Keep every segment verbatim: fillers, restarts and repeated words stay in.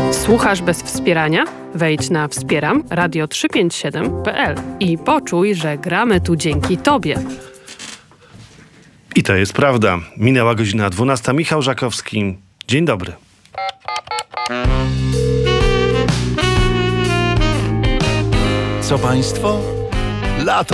Słuchasz bez wspierania? Wejdź na wspieram radio trzysta pięćdziesiąt siedem kropka p l i poczuj, że gramy tu dzięki Tobie. I to jest prawda. Minęła godzina dwunasta. Michał Żakowski. Dzień dobry. Co państwo? Lato.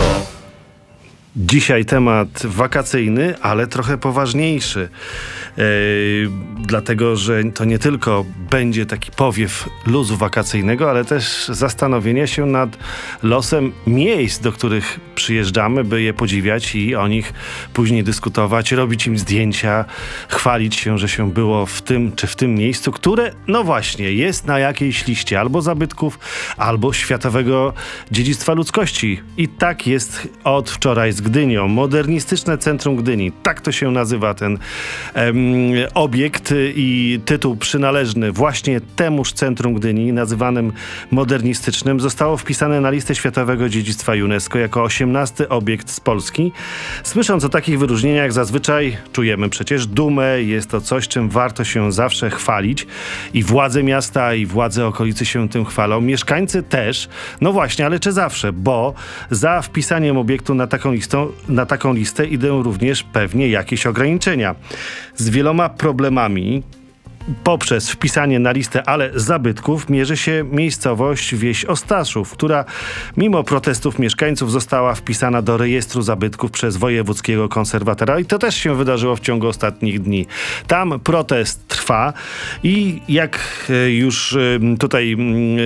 Dzisiaj temat wakacyjny, ale trochę poważniejszy. Yy, dlatego, że to nie tylko będzie taki powiew luzu wakacyjnego, ale też zastanowienie się nad losem miejsc, do których przyjeżdżamy, by je podziwiać i o nich później dyskutować, robić im zdjęcia, chwalić się, że się było w tym czy w tym miejscu, które, no właśnie, jest na jakiejś liście albo zabytków, albo światowego dziedzictwa ludzkości. I tak jest od wczoraj z Gdynią. Modernistyczne Centrum Gdyni. Tak to się nazywa ten em, obiekt i tytuł przynależny właśnie temuż Centrum Gdyni, nazywanym modernistycznym, zostało wpisane na listę Światowego Dziedzictwa UNESCO jako osiemnasty obiekt z Polski. Słysząc o takich wyróżnieniach, zazwyczaj czujemy przecież dumę. Jest to coś, czym warto się zawsze chwalić. I władze miasta, i władze okolicy się tym chwalą. Mieszkańcy też. No właśnie, ale czy zawsze? Bo za wpisaniem obiektu na taką listę, na taką listę idą również pewnie jakieś ograniczenia. Z wieloma problemami poprzez wpisanie na listę, ale zabytków, mierzy się miejscowość wieś Ostaszów, która mimo protestów mieszkańców została wpisana do rejestru zabytków przez wojewódzkiego konserwatora i to też się wydarzyło w ciągu ostatnich dni. Tam protest trwa i jak już tutaj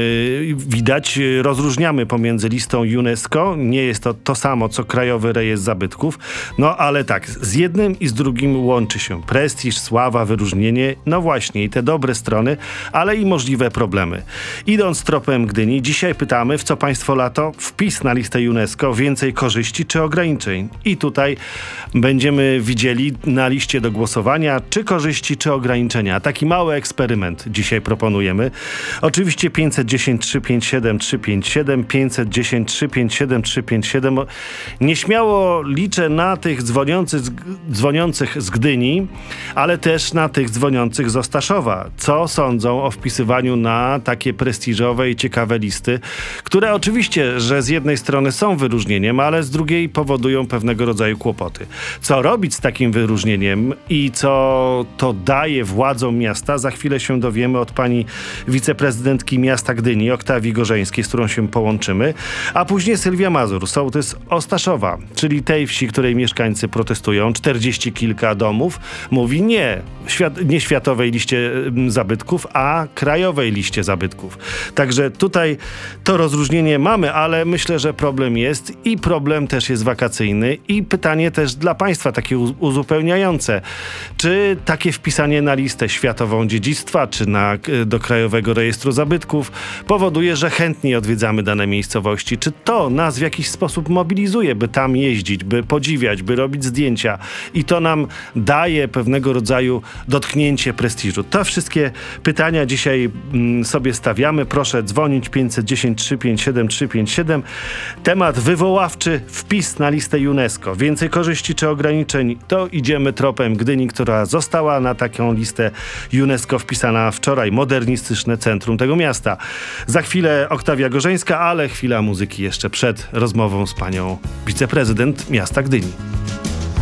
widać, rozróżniamy pomiędzy listą UNESCO. Nie jest to to samo, co Krajowy Rejestr Zabytków, no ale tak, z jednym i z drugim łączy się prestiż, sława, wyróżnienie, no właśnie, i te dobre strony, ale i możliwe problemy. Idąc tropem Gdyni, dzisiaj pytamy, w co państwo lato? Wpis na listę UNESCO, więcej korzyści czy ograniczeń? I tutaj będziemy widzieli na liście do głosowania, czy korzyści, czy ograniczenia. Taki mały eksperyment dzisiaj proponujemy. Oczywiście pięćset dziesięć trzysta pięćdziesiąt siedem trzysta pięćdziesiąt siedem, pięćset dziesięć trzysta pięćdziesiąt siedem trzysta pięćdziesiąt siedem. Nieśmiało liczę na tych dzwoniących, dzwoniących z Gdyni, ale też na tych dzwoniących z Ostaszów. Co sądzą o wpisywaniu na takie prestiżowe i ciekawe listy, które oczywiście, że z jednej strony są wyróżnieniem, ale z drugiej powodują pewnego rodzaju kłopoty. Co robić z takim wyróżnieniem i co to daje władzom miasta, za chwilę się dowiemy od pani wiceprezydentki miasta Gdyni, Oktawii Gorzeńskiej, z którą się połączymy, a później Sylwia Mazur, sołtys Ostaszowa, czyli tej wsi, której mieszkańcy protestują, czterdzieści kilka domów, mówi nie, świat, nie światowej liście zabytków, a krajowej liście zabytków. Także tutaj to rozróżnienie mamy, ale myślę, że problem jest i problem też jest wakacyjny i pytanie też dla państwa takie uzupełniające. Czy takie wpisanie na listę światową dziedzictwa, czy na, do Krajowego Rejestru Zabytków powoduje, że chętniej odwiedzamy dane miejscowości? Czy to nas w jakiś sposób mobilizuje, by tam jeździć, by podziwiać, by robić zdjęcia i to nam daje pewnego rodzaju dotknięcie prestiżu? To wszystkie pytania dzisiaj mm, sobie stawiamy. Proszę dzwonić pięćset dziesięć trzysta pięćdziesiąt siedem trzysta pięćdziesiąt siedem. Temat wywoławczy, wpis na listę UNESCO. Więcej korzyści czy ograniczeń? To idziemy tropem Gdyni, która została na taką listę UNESCO wpisana wczoraj. Modernistyczne centrum tego miasta. Za chwilę Oktawia Gorzeńska, ale chwila muzyki jeszcze przed rozmową z panią wiceprezydent miasta Gdyni.